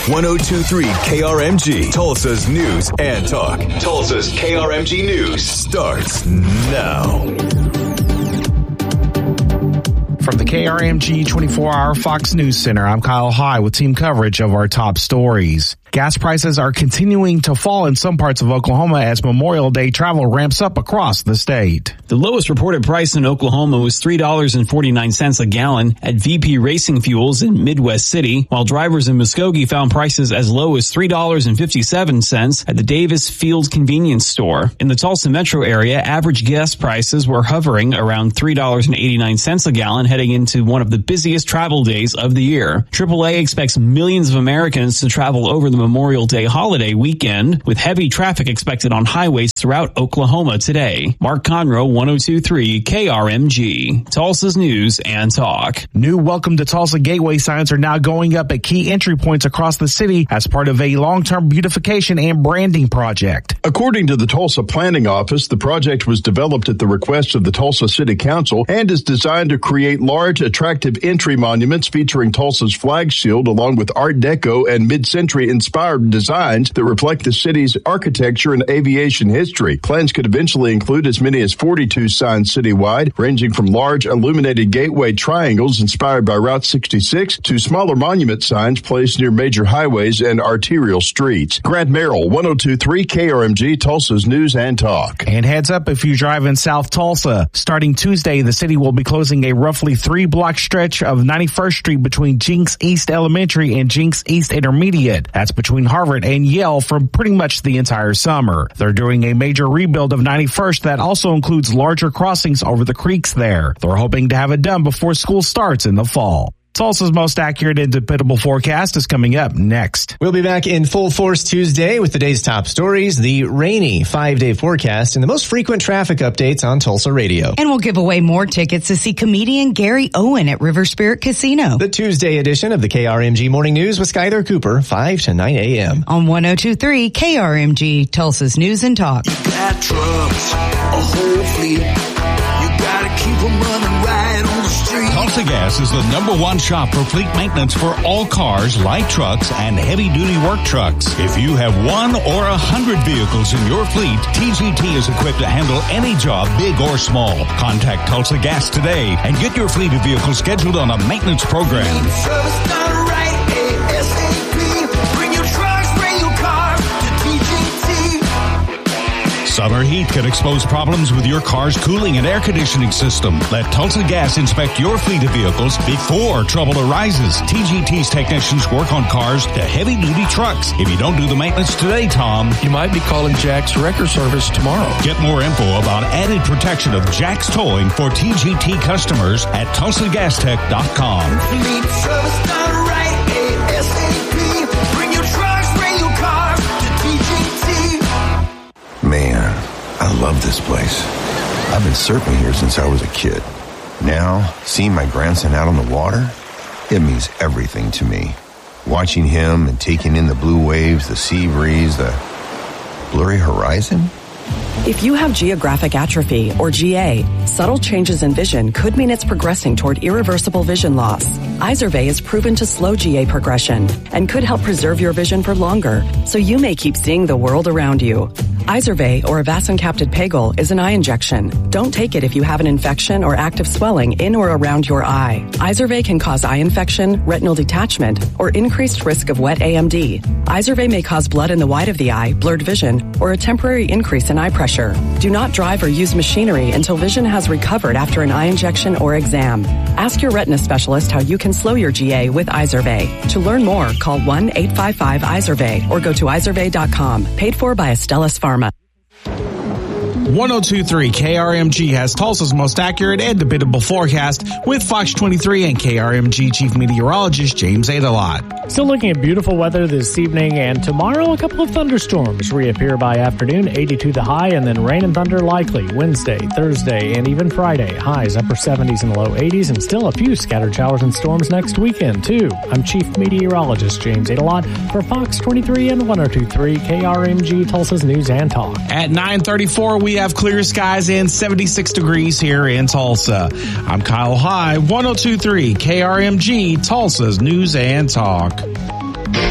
102.3 KRMG, Tulsa's News and Talk. Tulsa's KRMG News starts now. From the KRMG 24-hour Fox News Center, I'm Kyle High with team coverage of our top stories. Gas prices are continuing to fall in some parts of Oklahoma as Memorial Day travel ramps up across the state. The lowest reported price in Oklahoma was $3.49 a gallon at VP Racing Fuels in Midwest City, while drivers in Muskogee found prices as low as $3.57 at the Davis Field Convenience Store. In the Tulsa metro area, average gas prices were hovering around $3.89 a gallon heading into one of the busiest travel days of the year. AAA expects millions of Americans to travel over the Memorial Day holiday weekend, with heavy traffic expected on highways throughout Oklahoma today. Mark Conroe, 102.3 KRMG, Tulsa's News and Talk. New Welcome to Tulsa Gateway signs are now going up at key entry points across the city as part of a long-term beautification and branding project. According to the Tulsa Planning Office, the project was developed at the request of the Tulsa City Council and is designed to create large, attractive entry monuments featuring Tulsa's flag shield along with Art Deco and mid-century inspired designs that reflect the city's architecture and aviation history. Plans could eventually include as many as 42 signs citywide, ranging from large illuminated gateway triangles inspired by Route 66 to smaller monument signs placed near major highways and arterial streets. Grant Merrill, 102.3 KRMG, Tulsa's News and Talk. And heads up if you drive in South Tulsa. Starting Tuesday, the city will be closing a roughly 3-block stretch of 91st Street between Jinks East Elementary and Jinks East Intermediate. That's between Harvard and Yale for pretty much the entire summer. They're doing a major rebuild of 91st that also includes larger crossings over the creeks there. They're hoping to have it done before school starts in the fall. Tulsa's most accurate and dependable forecast is coming up next. We'll be back in full force Tuesday with the day's top stories, the rainy 5-day forecast, and the most frequent traffic updates on Tulsa Radio. And we'll give away more tickets to see comedian Gary Owen at River Spirit Casino. The Tuesday edition of the KRMG Morning News with Skyler Cooper, 5 to 9 a.m. On 102.3 KRMG, Tulsa's News and Talk. You got trucks, a whole fleet. You gotta keep them running right on the street. Tulsa Gas is the #1 shop for fleet maintenance for all cars, light trucks, and heavy-duty work trucks. If you have 1 or 100 vehicles in your fleet, TGT is equipped to handle any job, big or small. Contact Tulsa Gas today and get your fleet of vehicles scheduled on a maintenance program. Service done right, ASAP. Bring your trucks, bring your cars to TGT. Summer heat can expose problems with your car's cooling and air conditioning system. Let Tulsa Gas inspect your fleet of vehicles before trouble arises. TGT's technicians work on cars to heavy-duty trucks. If you don't do the maintenance today, Tom, you might be calling Jack's Wrecker Service tomorrow. Get more info about added protection of Jack's Towing for TGT customers at TulsaGasTech.com. Fleet service done right, ASAP. Bring your trucks, bring your cars to TGT. Man, I love this place. I've been surfing here since I was a kid. Now, seeing my grandson out on the water, it means everything to me. Watching him and taking in the blue waves, the sea breeze, the blurry horizon. If you have geographic atrophy, or GA, subtle changes in vision could mean it's progressing toward irreversible vision loss. Izervay is proven to slow GA progression and could help preserve your vision for longer, so you may keep seeing the world around you. Izervay, or avacincaptad pegol, is an eye injection. Don't take it if you have an infection or active swelling in or around your eye. Izervay can cause eye infection, retinal detachment, or increased risk of wet AMD. Izervay may cause blood in the white of the eye, blurred vision, or a temporary increase in eye pressure. Do not drive or use machinery until vision has recovered after an eye injection or exam. Ask your retina specialist how you can slow your GA with Izervay. To learn more, call 1-855-IZERVAY or go to izervay.com. Paid for by Astellas Pharma. 102.3 KRMG has Tulsa's most accurate and dependable forecast with Fox 23 and KRMG Chief Meteorologist James Adelot. Still looking at beautiful weather this evening, and tomorrow a couple of thunderstorms reappear by afternoon, 82 the high, and then rain and thunder likely Wednesday, Thursday, and even Friday. Highs upper 70s and low 80s, and still a few scattered showers and storms next weekend, too. I'm Chief Meteorologist James Adelot for Fox 23 and 102.3 KRMG Tulsa's News and Talk. At 9:34, we have clear skies and 76 degrees here in Tulsa. I'm Kyle High, 102.3 KRMG Tulsa's News and Talk.